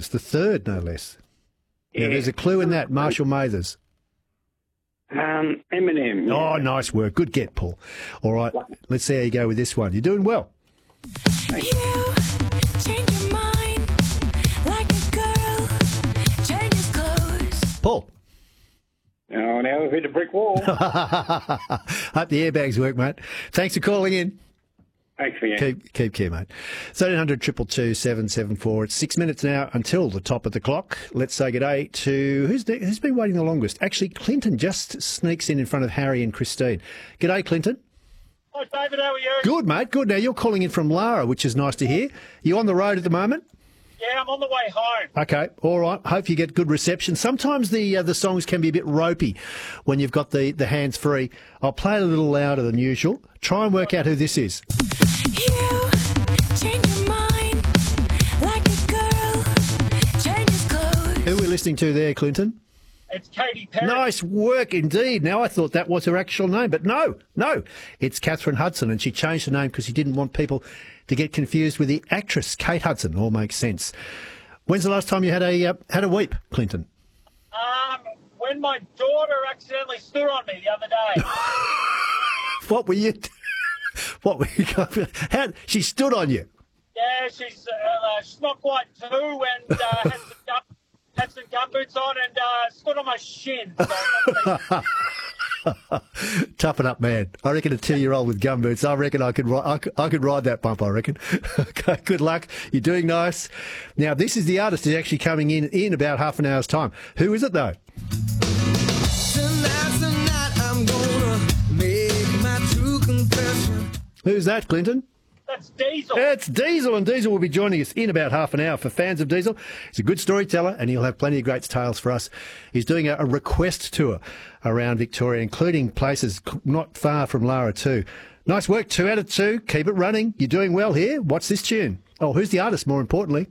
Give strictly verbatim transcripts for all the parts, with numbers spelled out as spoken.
oldest, the third, no less. Yeah, there's a clue in that, Marshall Mathers. Um, Eminem. Yeah. Oh, nice work. Good get, Paul. All right, let's see how you go with this one. You're doing well. You change your mind like a girl changes clothes. Paul. Oh, now we've hit a brick wall. Hope the airbags work, mate. Thanks for calling in. Thanks for you. Keep, keep care, mate. thirteen hundred, two two two, seven seven four. It's six minutes now until the top of the clock. Let's say good day to... Who's, the, who's been waiting the longest? Actually, Clinton just sneaks in in front of Harry and Christine. G'day, Clinton. Hi, David. How are you? Good, mate. Good. Now, you're calling in from Lara, which is nice to hear. You on the road at the moment? Yeah, I'm on the way home. Okay, all right. Hope you get good reception. Sometimes the uh, the songs can be a bit ropey when you've got the, the hands free. I'll play it a little louder than usual. Try and work out who this is. You change your mind like a girl changes clothes. Who are we listening to there, Clinton? It's Katy Perry. Nice work indeed. Now, I thought that was her actual name, but no, no. It's Catherine Hudson, and she changed the name because she didn't want people to get confused with the actress Kate Hudson. All makes sense. When's the last time you had a uh, had a weep, Clinton? Um, when my daughter accidentally stood on me the other day. What were you... What were you... How, she stood on you? Yeah, she's uh, she's not quite two and uh, had, some gum, had some gumboots on and uh, stood on my shin. So Toughen up, man. I reckon a two-year-old with gumboots, I reckon I could, ri- I could I could ride that bump, I reckon. Okay, good luck. You're doing nice. Now, this is the artist who's actually coming in in about half an hour's time. Who is it, though? Tonight's the night I'm gonna make my true confession. Who's that, Clinton? that's Diesel. It's Diesel, and Diesel will be joining us in about half an hour. For fans of Diesel, he's a good storyteller, and he'll have plenty of great tales for us. He's doing a, a request tour around Victoria, including places not far from Lara too. Nice work, two out of two. Keep it running. You're doing well here. What's this tune? Oh, who's the artist, more importantly?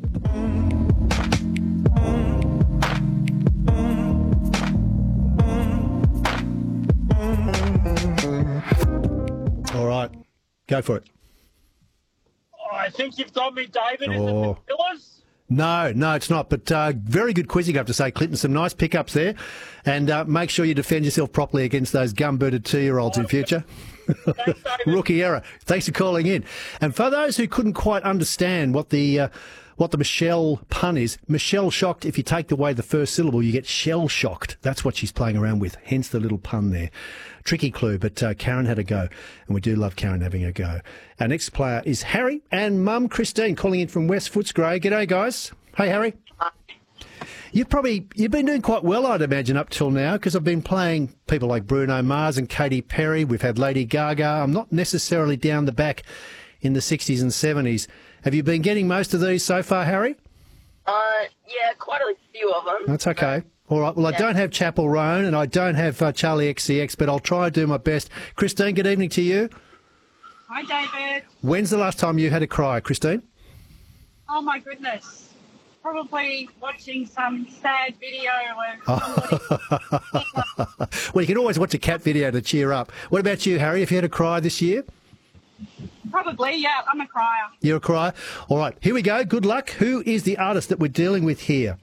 All right, go for it. Oh, I think you've got me, David. Is Oh. it the Pillars? No, no, it's not. But uh, very good quizzing, I have to say, Clinton. Some nice pickups there. And uh, make sure you defend yourself properly against those gum-booted two-year-olds in future. Thanks, David. Rookie error. Thanks for calling in. And for those who couldn't quite understand what the uh, what the Michelle pun is, Michelle shocked, if you take away the first syllable, you get shell shocked. That's what she's playing around with, hence the little pun there. Tricky clue, but uh, Karen had a go, and we do love Karen having a go. Our next player is Harry and Mum Christine, calling in from West Footscray. G'day, guys. Hey, Harry. You've probably you've been doing quite well, I'd imagine, up till now, because I've been playing people like Bruno Mars and Katy Perry. We've had Lady Gaga. I'm not necessarily down the back in the sixties and seventies. Have you been getting most of these so far, Harry? Uh, yeah, quite a few of them. That's okay. All right. Well, I Yeah. don't have Chapel Roan and I don't have uh, Charlie X C X, but I'll try and do my best. Christine, good evening to you. Hi, David. When's the last time you had a cry, Christine? Oh, my goodness. Probably watching some sad video of somebody. Well, you can always watch a cat video to cheer up. What about you, Harry? Have you had a cry this year? Probably, yeah. I'm a crier. You're a crier? All right. Here we go. Good luck. Who is the artist that we're dealing with here?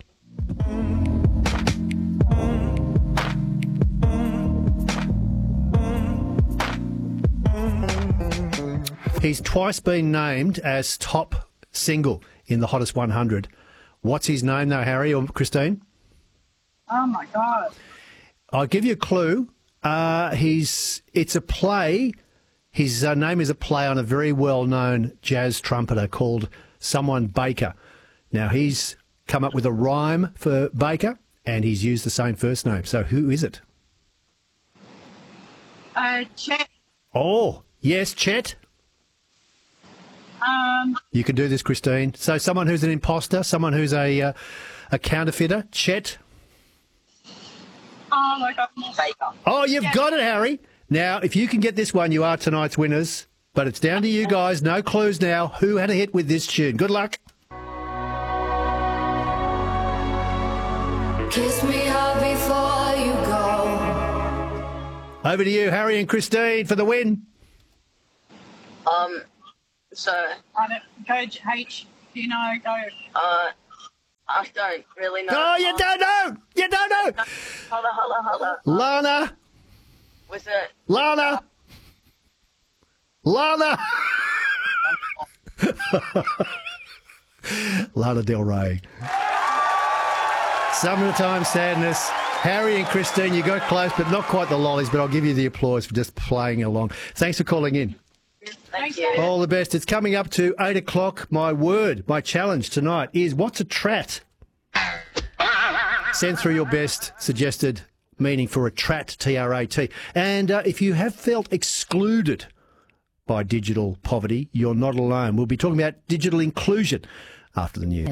He's twice been named as top single in the Hottest one hundred. What's his name, though, Harry or Christine? Oh, my God. I'll give you a clue. Uh, he's it's a play. His uh, name is a play on a very well-known jazz trumpeter called Someone Baker. Now, he's come up with a rhyme for Baker, and he's used the same first name. So who is it? Uh, Chet. Oh, yes, Chet. Um, You can do this, Christine. So someone who's an imposter, someone who's a uh, a counterfeiter, Chet. oh, my God. Baker. Oh, you've Yeah. got it, Harry. Now, if you can get this one, you are tonight's winners. But it's down to you guys. No clues now. Who had a hit with this tune? Good luck. Kiss me hard before you go. Over to you, Harry and Christine, for the win. Um, so, I don't, go, H. You know, go. uh, I don't really know. Oh, you don't know! You don't know! Holla, holla, holla. Lana! Was it? Lana! Lana! Lana Del Rey. Summertime Sadness. Harry and Christine, you got close, but not quite the lollies, but I'll give you the applause for just playing along. Thanks for calling in. Thank you. All the best. It's coming up to eight o'clock. My word, my challenge tonight is what's a trat? Send through your best suggested meaning for a trat, T R A T. And uh, if you have felt excluded by digital poverty, you're not alone. We'll be talking about digital inclusion after the news.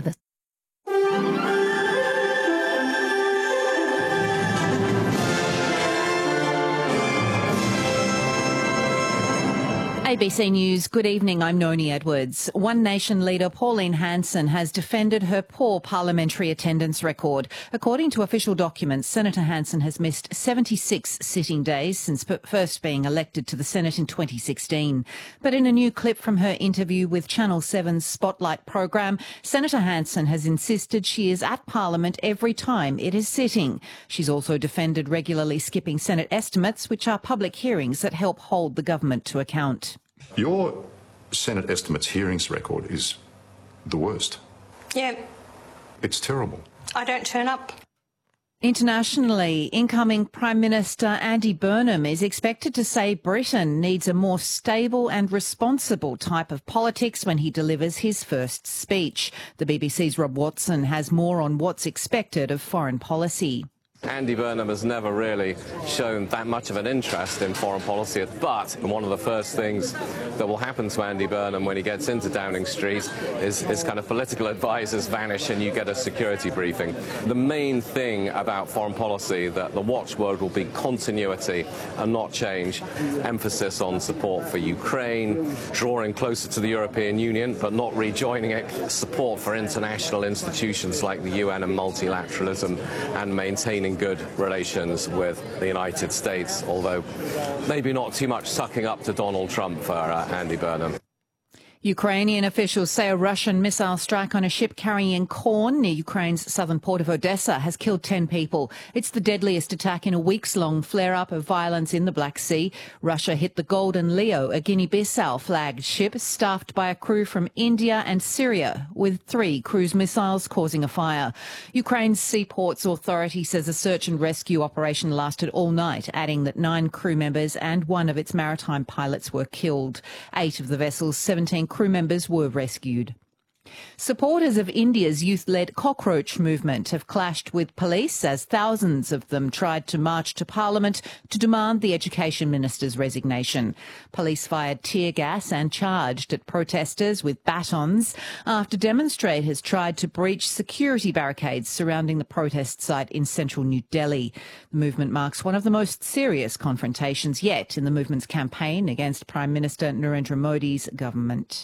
A B C News, good evening, I'm Noni Edwards. One Nation leader Pauline Hanson has defended her poor parliamentary attendance record. According to official documents, Senator Hanson has missed seventy-six sitting days since first being elected to the Senate in twenty sixteen. But in a new clip from her interview with Channel seven's Spotlight program, Senator Hanson has insisted she is at Parliament every time it is sitting. She's also defended regularly skipping Senate estimates, which are public hearings that help hold the government to account. Your Senate estimates hearings record is the worst. Yeah. It's terrible. I don't turn up. Internationally, incoming Prime Minister Andy Burnham is expected to say Britain needs a more stable and responsible type of politics when he delivers his first speech. The B B C's Rob Watson has more on what's expected of foreign policy. Andy Burnham has never really shown that much of an interest in foreign policy, but one of the first things that will happen to Andy Burnham when he gets into Downing Street is his kind of political advisors vanish and you get a security briefing. The main thing about foreign policy, that the watchword will be continuity and not change, emphasis on support for Ukraine, drawing closer to the European Union but not rejoining it, support for international institutions like the U N and multilateralism, and maintaining good relations with the United States, although maybe not too much sucking up to Donald Trump for uh, Andy Burnham. Ukrainian officials say a Russian missile strike on a ship carrying corn near Ukraine's southern port of Odessa has killed ten people. It's the deadliest attack in a weeks-long flare-up of violence in the Black Sea. Russia hit the Golden Leo, a Guinea-Bissau flagged ship staffed by a crew from India and Syria, with three cruise missiles causing a fire. Ukraine's Seaports Authority says a search and rescue operation lasted all night, adding that nine crew members and one of its maritime pilots were killed. Eight of the vessel's seventeen crew members were rescued. Supporters of India's youth-led cockroach movement have clashed with police as thousands of them tried to march to Parliament to demand the Education Minister's resignation. Police fired tear gas and charged at protesters with batons after demonstrators tried to breach security barricades surrounding the protest site in central New Delhi. The movement marks one of the most serious confrontations yet in the movement's campaign against Prime Minister Narendra Modi's government.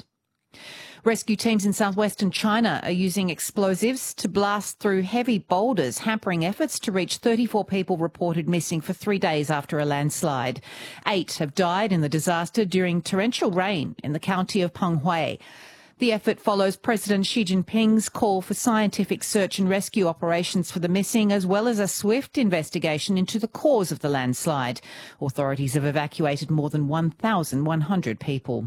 Rescue teams in southwestern China are using explosives to blast through heavy boulders, hampering efforts to reach thirty-four people reported missing for three days after a landslide. Eight have died in the disaster during torrential rain in the county of Penghui. The effort follows President Xi Jinping's call for scientific search and rescue operations for the missing, as well as a swift investigation into the cause of the landslide. Authorities have evacuated more than one thousand one hundred people.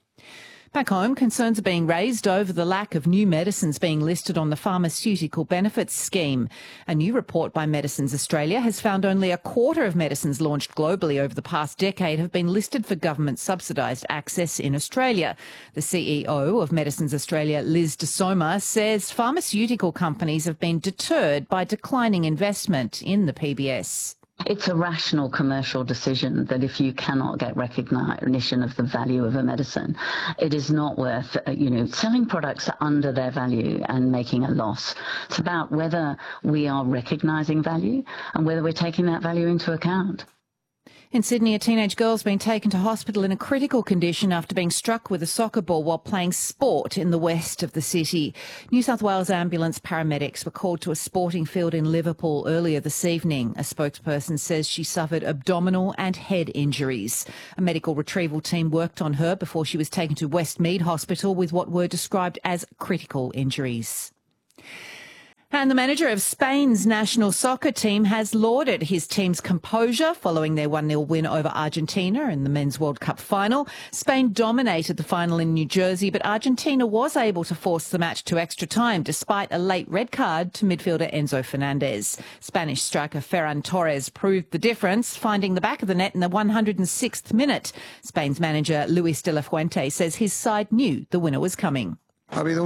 Back home, concerns are being raised over the lack of new medicines being listed on the Pharmaceutical Benefits Scheme. A new report by Medicines Australia has found only a quarter of medicines launched globally over the past decade have been listed for government subsidised access in Australia. The C E O of Medicines Australia, Liz De Soma, says pharmaceutical companies have been deterred by declining investment in the P B S. It's a rational commercial decision that if you cannot get recognition of the value of a medicine, it is not worth, uh, you know, selling products under their value and making a loss. It's about whether we are recognising value and whether we're taking that value into account. In Sydney, a teenage girl's been taken to hospital in a critical condition after being struck with a soccer ball while playing sport in the west of the city. New South Wales ambulance paramedics were called to a sporting field in Liverpool earlier this evening. A spokesperson says she suffered abdominal and head injuries. A medical retrieval team worked on her before she was taken to Westmead Hospital with what were described as critical injuries. And the manager of Spain's national soccer team has lauded his team's composure following their one nil win over Argentina in the Men's World Cup final. Spain dominated the final in New Jersey, but Argentina was able to force the match to extra time despite a late red card to midfielder Enzo Fernandez. Spanish striker Ferran Torres proved the difference, finding the back of the net in the one hundred sixth minute. Spain's manager Luis de la Fuente says his side knew the winner was coming. There's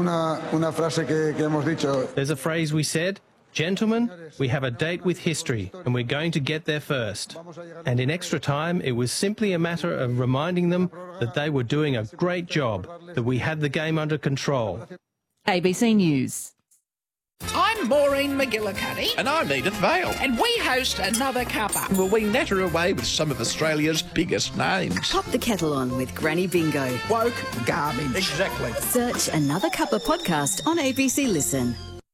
a phrase we said, "Gentlemen, we have a date with history and we're going to get there first." And in extra time, it was simply a matter of reminding them that they were doing a great job, that we had the game under control. A B C News. I'm Maureen McGillicuddy. And I'm Edith Vale. And we host Another Cuppa. Will we natter away with some of Australia's biggest names? Pop the kettle on with Granny Bingo. Woke garbage. Exactly. Search Another Cuppa podcast on A B C Listen.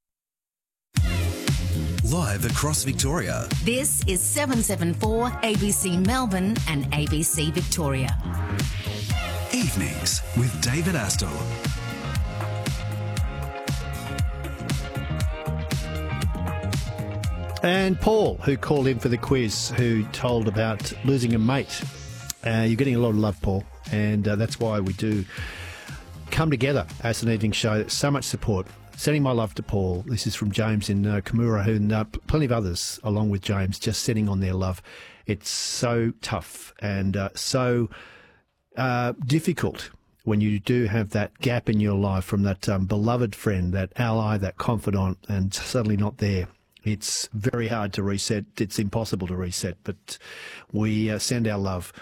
Live across Victoria. This is seven seven four A B C Melbourne and A B C Victoria. Evenings with David Astle. And Paul, who called in for the quiz, who told about losing a mate. Uh, you're getting a lot of love, Paul, and uh, that's why we do come together as an evening show. So much support. Sending my love to Paul. This is from James in uh, Camura, and uh, plenty of others along with James, just sending on their love. It's so tough and uh, so uh, difficult when you do have that gap in your life from that um, beloved friend, that ally, that confidant, and suddenly not there. It's very hard to reset. It's impossible to reset, but we uh, send our love.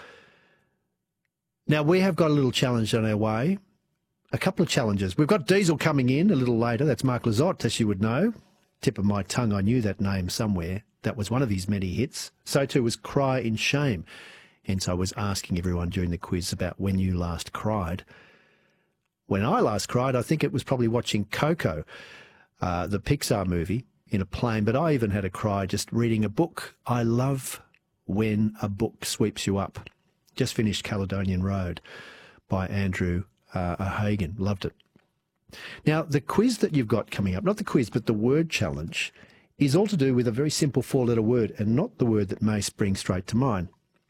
Now, we have got a little challenge on our way, a couple of challenges. We've got Diesel coming in a little later. That's Mark Lizotte, as you would know. Tip of my tongue, I knew that name somewhere. That was one of his many hits. So too was Cry in Shame. Hence, I was asking everyone during the quiz about when you last cried. When I last cried, I think it was probably watching Coco, uh, the Pixar movie, in a plane, but I even had a cry just reading a book. I love when a book sweeps you up. Just finished Caledonian Road by Andrew uh, O'Hagan. Loved it. Now, the quiz that you've got coming up, not the quiz, but the word challenge, is all to do with a very simple four-letter word and not the word that may spring straight to mind.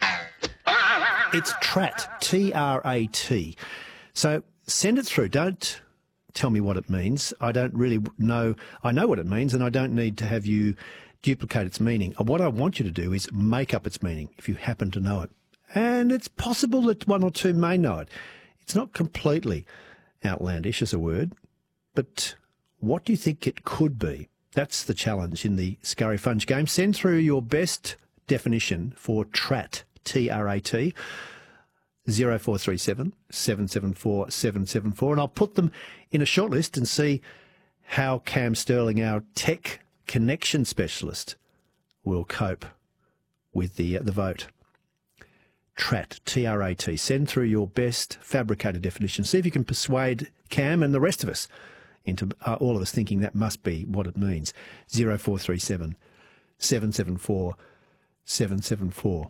It's trat, T R A T. So send it through. Don't tell me what it means. I don't really know. I know what it means, and I don't need to have you duplicate its meaning. What I want you to do is make up its meaning if you happen to know it. And it's possible that one or two may know it. It's not completely outlandish as a word, but what do you think it could be? That's the challenge in the Scurry Funge game. Send through your best definition for trat, T R A T, zero four three seven, seven seven four, seven seven four, and I'll put them in a shortlist and see how Cam Sterling, our tech connection specialist, will cope with the uh, the vote. Trat, T R A T. Send through your best fabricated definition. See if you can persuade Cam and the rest of us into uh, all of us thinking that must be what it means. zero four three seven, seven seven four, seven seven four.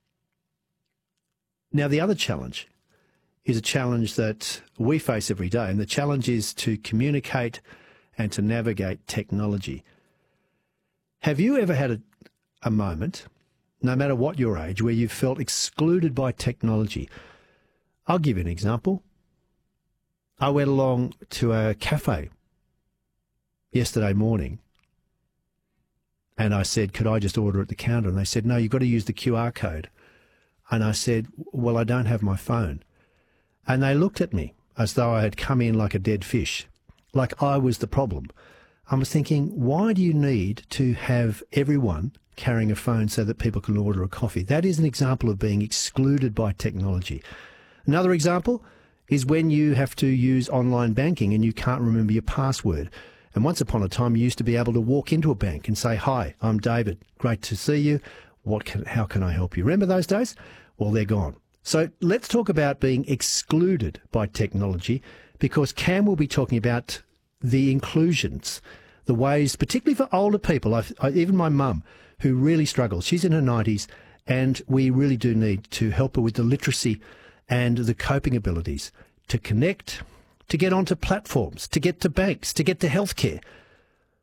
Now, the other challenge is a challenge that we face every day, and the challenge is to communicate and to navigate technology. Have you ever had a, a moment, no matter what your age, where you felt excluded by technology? I'll give you an example. I went along to a cafe yesterday morning and I said, could I just order at the counter? And they said, no, you've got to use the Q R code. And I said, well, I don't have my phone. And they looked at me as though I had come in like a dead fish, like I was the problem. I was thinking, why do you need to have everyone carrying a phone so that people can order a coffee? That is an example of being excluded by technology. Another example is when you have to use online banking and you can't remember your password. And once upon a time, you used to be able to walk into a bank and say, hi, I'm David. Great to see you. What can, how can I help you? Remember those days? Well, they're gone. So let's talk about being excluded by technology, because Cam will be talking about the inclusions, the ways, particularly for older people, I, I, even my mum, who really struggles. She's in her nineties, and we really do need to help her with the literacy and the coping abilities to connect, to get onto platforms, to get to banks, to get to healthcare,